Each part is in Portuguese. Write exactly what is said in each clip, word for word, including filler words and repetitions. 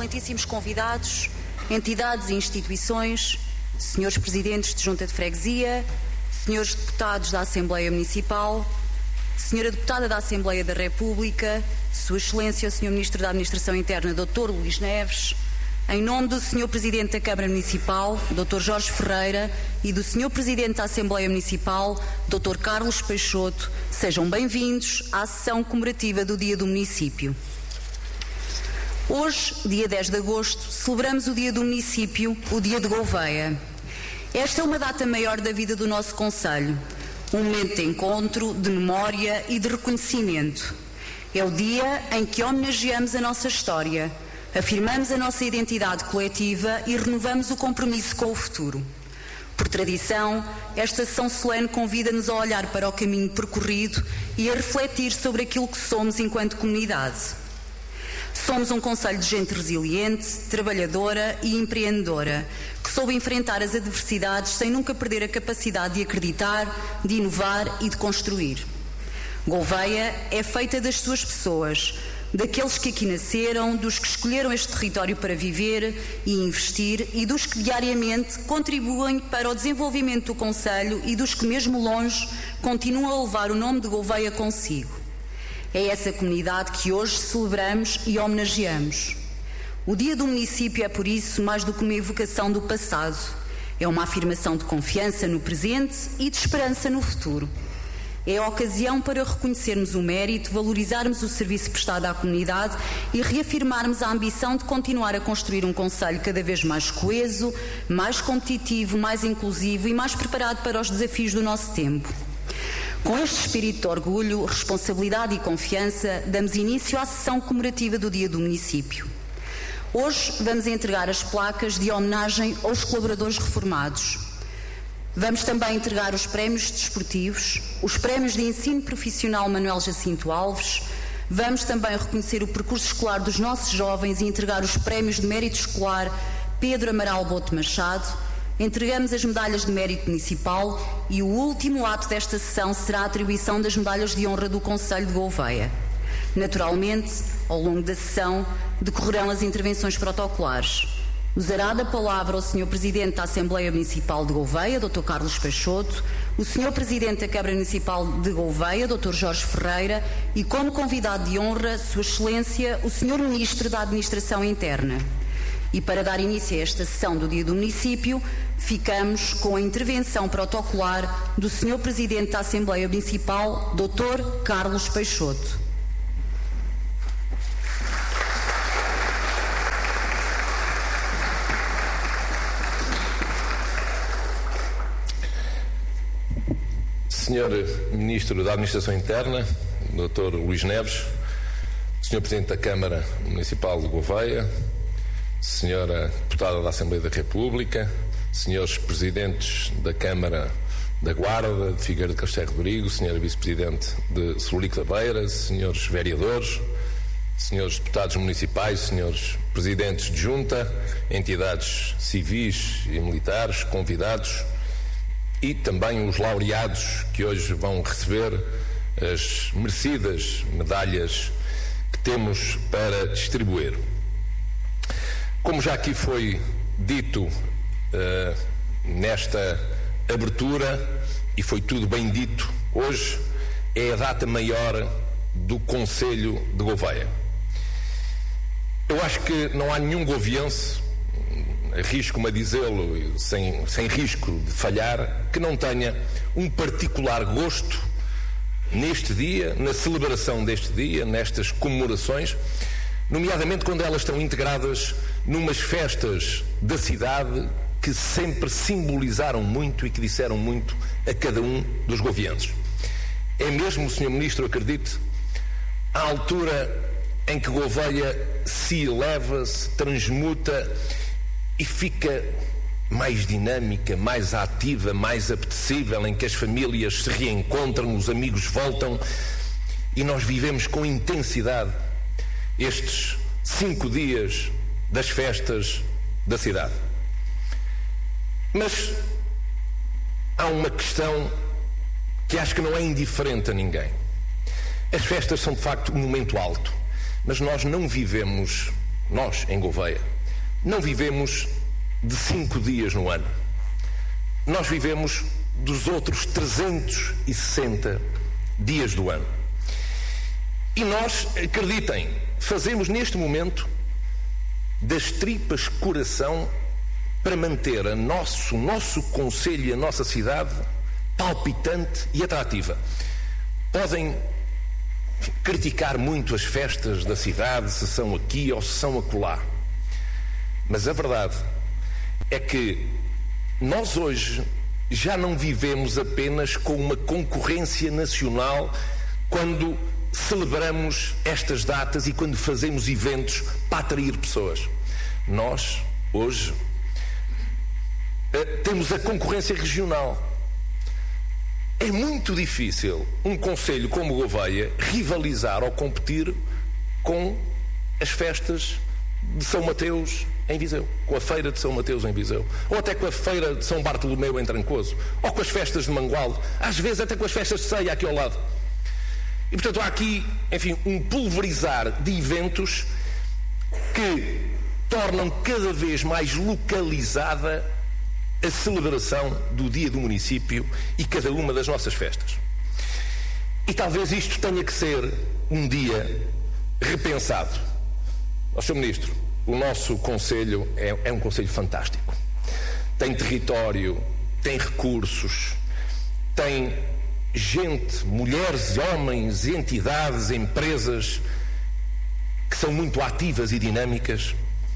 excelentíssimos convidados, entidades e instituições, senhores presidentes de Junta de Freguesia, senhores deputados da Assembleia Municipal, senhora deputada da Assembleia da República, Sua Excelência o senhor Ministro da Administração Interna, doutor Luís Neves, em nome do senhor Presidente da Câmara Municipal, doutor Jorge Ferreira, e do senhor Presidente da Assembleia Municipal, doutor Carlos Peixoto, sejam bem-vindos à sessão comemorativa do Dia do Município. Hoje, dia dez de agosto, celebramos o Dia do Município, o Dia de Gouveia. Esta é uma data maior da vida do nosso concelho, um momento de encontro, de memória e de reconhecimento. É o dia em que homenageamos a nossa história, afirmamos a nossa identidade coletiva e renovamos o compromisso com o futuro. Por tradição, esta sessão solene convida-nos a olhar para o caminho percorrido e a refletir sobre aquilo que somos enquanto comunidade. Somos um concelho de gente resiliente, trabalhadora e empreendedora, que soube enfrentar as adversidades sem nunca perder a capacidade de acreditar, de inovar e de construir. Gouveia é feita das suas pessoas, daqueles que aqui nasceram, dos que escolheram este território para viver e investir e dos que diariamente contribuem para o desenvolvimento do concelho e dos que, mesmo longe, continuam a levar o nome de Gouveia consigo. É essa comunidade que hoje celebramos e homenageamos. O Dia do Município é, por isso, mais do que uma evocação do passado. É uma afirmação de confiança no presente e de esperança no futuro. É a ocasião para reconhecermos o mérito, valorizarmos o serviço prestado à comunidade e reafirmarmos a ambição de continuar a construir um concelho cada vez mais coeso, mais competitivo, mais inclusivo e mais preparado para os desafios do nosso tempo. Com este espírito de orgulho, responsabilidade e confiança, damos início à sessão comemorativa do Dia do Município. Hoje vamos entregar as placas de homenagem aos colaboradores reformados. Vamos também entregar os prémios desportivos, os prémios de ensino profissional Manuel Jacinto Alves. Vamos também reconhecer o percurso escolar dos nossos jovens e entregar os prémios de mérito escolar Pedro Amaral Boto Machado. Entregamos as medalhas de mérito municipal e o último ato desta sessão será a atribuição das medalhas de honra do Concelho de Gouveia. Naturalmente, ao longo da sessão, decorrerão as intervenções protocolares. Usará da palavra o senhor Presidente da Assembleia Municipal de Gouveia, doutor Carlos Peixoto, o senhor Presidente da Câmara Municipal de Gouveia, doutor Jorge Ferreira, e como convidado de honra, Sua Excelência, o senhor Ministro da Administração Interna. E para dar início a esta sessão do Dia do Município, ficamos com a intervenção protocolar do senhor Presidente da Assembleia Municipal, doutor Carlos Peixoto. senhor Ministro da Administração Interna, doutor Luís Neves, senhor Presidente da Câmara Municipal de Gouveia, senhora Deputada da Assembleia da República, senhores Presidentes da Câmara da Guarda, de Figueira de Castelo Rodrigo, senhora Vice-Presidente de Solico da Beira, senhores Vereadores, senhores Deputados Municipais, senhores Presidentes de Junta, entidades civis e militares, convidados, e também os laureados que hoje vão receber as merecidas medalhas que temos para distribuir. Como já aqui foi dito uh, nesta abertura, e foi tudo bem dito, hoje é a data maior do Concelho de Gouveia. Eu acho que não há nenhum goviense, arrisco-me a dizê-lo sem, sem risco de falhar, que não tenha um particular gosto neste dia, na celebração deste dia, nestas comemorações, nomeadamente quando elas estão integradas numas festas da cidade que sempre simbolizaram muito e que disseram muito a cada um dos govienses. É mesmo, senhor Ministro, acredite, a altura em que Gouveia se eleva, se transmuta e fica mais dinâmica, mais ativa, mais apetecível, em que as famílias se reencontram, os amigos voltam e nós vivemos com intensidade estes cinco dias das festas da cidade. Mas há uma questão que acho que não é indiferente a ninguém. As festas são de facto um momento alto, mas nós não vivemos nós em Gouveia, não vivemos de cinco dias no ano. Nós vivemos dos outros trezentos e sessenta dias do ano. E nós, acreditem, fazemos neste momento das tripas coração para manter a nosso, o nosso concelho e a nossa cidade palpitante e atrativa. Podem criticar muito as festas da cidade, se são aqui ou se são acolá. Mas a verdade é que nós hoje já não vivemos apenas com uma concorrência nacional quando celebramos estas datas e quando fazemos eventos para atrair pessoas. Nós, hoje, temos a concorrência regional. É muito difícil um concelho como Gouveia rivalizar ou competir com as festas de São Mateus em Viseu, com a feira de São Mateus em Viseu, ou até com a feira de São Bartolomeu em Trancoso, ou com as festas de Mangualde, às vezes até com as festas de Ceia aqui ao lado. E portanto há aqui, enfim, um pulverizar de eventos que tornam cada vez mais localizada a celebração do Dia do Município e cada uma das nossas festas. E talvez isto tenha que ser um dia repensado. Ó senhor Ministro, o nosso concelho é, é um concelho fantástico. Tem território, tem recursos, tem gente, mulheres, homens, entidades, empresas que são muito ativas e dinâmicas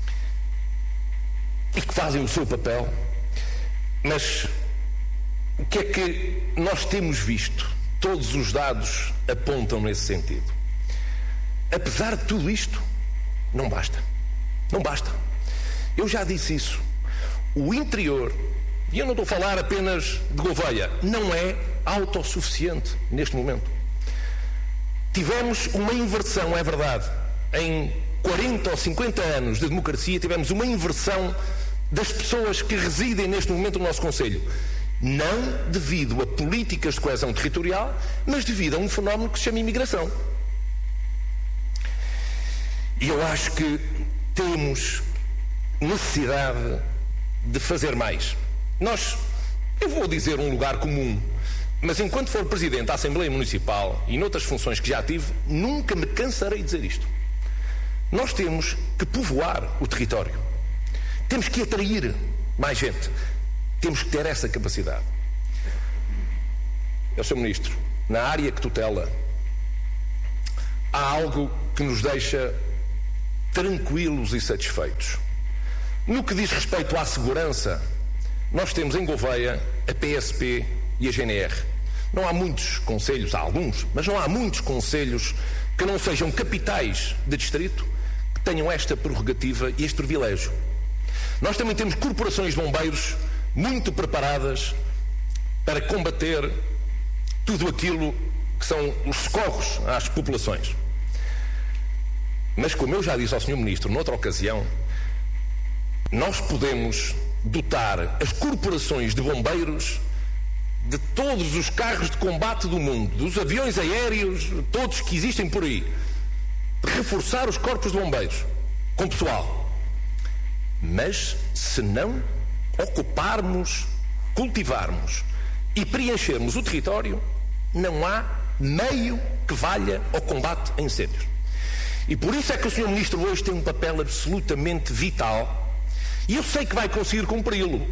e que fazem o seu papel. Mas o que é que nós temos visto? Todos os dados apontam nesse sentido. Apesar de tudo isto, não basta. Não basta. Eu já disse isso. O interior, e eu não estou a falar apenas de Gouveia, não é autossuficiente neste momento. Tivemos uma inversão, é verdade. Em quarenta ou cinquenta anos de democracia, tivemos uma inversão das pessoas que residem neste momento no nosso concelho. Não devido a políticas de coesão territorial, mas devido a um fenómeno que se chama imigração. E eu acho que temos necessidade de fazer mais. Nós, eu vou dizer um lugar comum, mas enquanto for Presidente da Assembleia Municipal e noutras funções que já tive, nunca me cansarei de dizer isto. Nós temos que povoar o território. Temos que atrair mais gente. Temos que ter essa capacidade. Eu, senhor Ministro, na área que tutela, há algo que nos deixa tranquilos e satisfeitos. No que diz respeito à segurança, nós temos em Gouveia a P S P e a G N R. Não há muitos concelhos, há alguns, mas não há muitos concelhos que não sejam capitais de distrito que tenham esta prerrogativa e este privilégio. Nós também temos corporações de bombeiros muito preparadas para combater tudo aquilo que são os socorros às populações. Mas, como eu já disse ao senhor Ministro noutra ocasião, nós podemos dotar as corporações de bombeiros de todos os carros de combate do mundo, dos aviões aéreos, todos que existem por aí, reforçar os corpos de bombeiros com pessoal. Mas se não ocuparmos, cultivarmos e preenchermos o território, não há meio que valha ao combate a incêndios. E por isso é que o senhor Ministro hoje tem um papel absolutamente vital, e eu sei que vai conseguir cumpri-lo.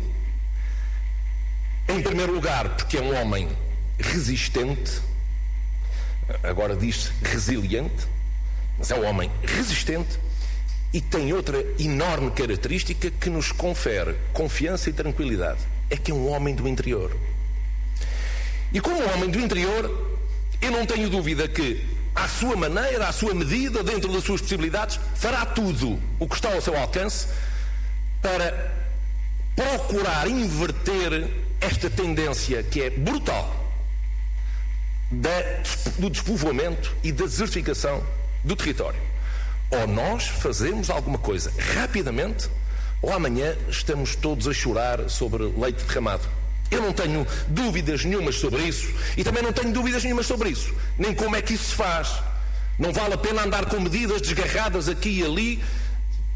Em primeiro lugar, porque é um homem resistente, agora diz-se resiliente, mas é um homem resistente e tem outra enorme característica que nos confere confiança e tranquilidade. É que é um homem do interior. E como um homem do interior, eu não tenho dúvida que, à sua maneira, à sua medida, dentro das suas possibilidades, fará tudo o que está ao seu alcance para procurar inverter esta tendência que é brutal da, do despovoamento e da desertificação do território. Ou nós fazemos alguma coisa rapidamente, ou amanhã estamos todos a chorar sobre leite derramado. Eu não tenho dúvidas nenhumas sobre isso, e também não tenho dúvidas nenhumas sobre isso, nem como é que isso se faz. Não vale a pena andar com medidas desgarradas aqui e ali,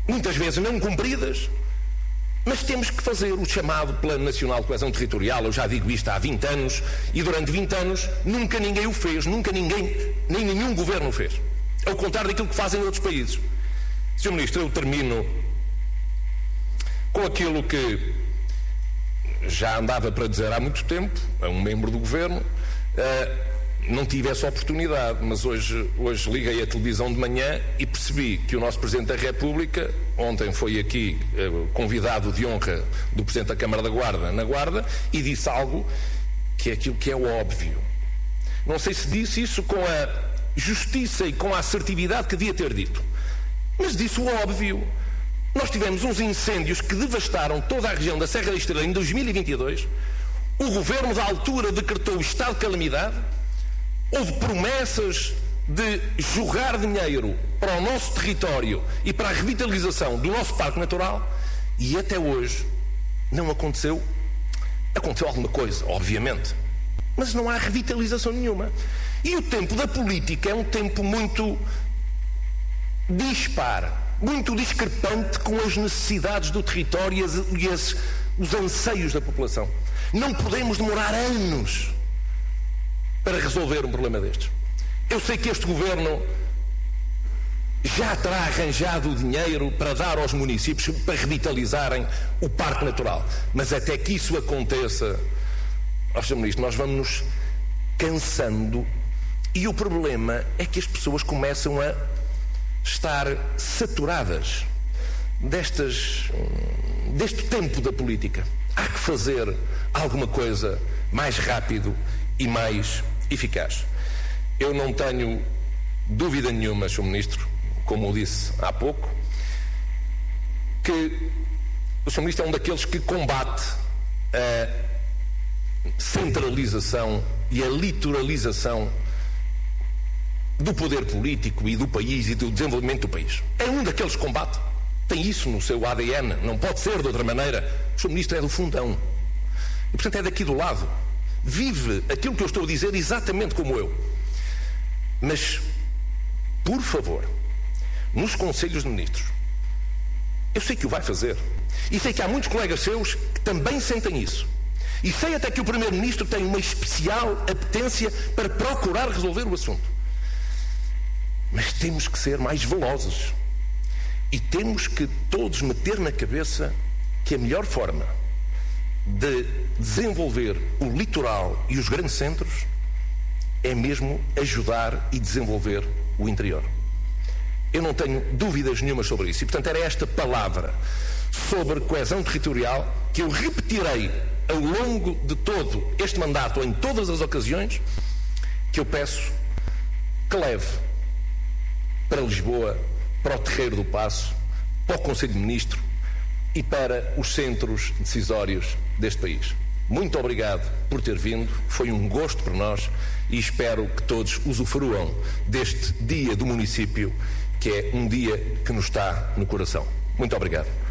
muitas vezes não cumpridas, mas temos que fazer o chamado Plano Nacional de Coesão Territorial. Eu já digo isto há vinte anos, e durante vinte anos nunca ninguém o fez, nunca ninguém, nem nenhum governo o fez. Ao contrário daquilo que fazem outros países. senhor Ministro, eu termino com aquilo que já andava para dizer há muito tempo a um membro do governo. Uh, não tive essa oportunidade, mas hoje, hoje liguei a televisão de manhã e percebi que o nosso Presidente da República, ontem foi aqui uh, convidado de honra do Presidente da Câmara da Guarda, na Guarda, e disse algo que é aquilo que é óbvio. Não sei se disse isso com a justiça e com a assertividade que devia ter dito, mas disse o óbvio. Nós tivemos uns incêndios que devastaram toda a região da Serra da Estrela em dois mil e vinte e dois. O governo da altura decretou o estado de calamidade. Houve promessas de jogar dinheiro para o nosso território e para a revitalização do nosso parque natural, e até hoje não aconteceu. Aconteceu alguma coisa, obviamente, mas não há revitalização nenhuma. E o tempo da política é um tempo muito dispar, muito discrepante com as necessidades do território e, as, e as, os anseios da população. Não podemos demorar anos para resolver um problema destes. Eu sei que este governo já terá arranjado o dinheiro para dar aos municípios para revitalizarem o parque natural, mas até que isso aconteça, senhor Ministro, nós vamos nos cansando, e o problema é que as pessoas começam a estar saturadas destas, deste tempo da política. Há que fazer alguma coisa mais rápido e mais eficaz. Eu não tenho dúvida nenhuma, senhor Ministro, como eu disse há pouco, que o senhor Ministro é um daqueles que combate a centralização e a litoralização do poder político e do país e do desenvolvimento do país. É um daqueles que combate. Tem isso no seu A D N, não pode ser de outra maneira. O senhor Ministro é do fundão. E, portanto, é daqui do lado. Vive aquilo que eu estou a dizer exatamente como eu. Mas, por favor, nos Conselhos de Ministros, eu sei que o vai fazer. E sei que há muitos colegas seus que também sentem isso. E sei até que o Primeiro-Ministro tem uma especial apetência para procurar resolver o assunto. Mas temos que ser mais velozes. E temos que todos meter na cabeça que a melhor forma de desenvolver o litoral e os grandes centros é mesmo ajudar e desenvolver o interior. Eu não tenho dúvidas nenhuma sobre isso. E, portanto, era esta palavra sobre coesão territorial que eu repetirei ao longo de todo este mandato, em todas as ocasiões, que eu peço que leve para Lisboa, para o Terreiro do Paço, para o Conselho de Ministros e para os centros decisórios deste país. Muito obrigado por ter vindo, foi um gosto para nós e espero que todos usufruam deste dia do município, que é um dia que nos está no coração. Muito obrigado.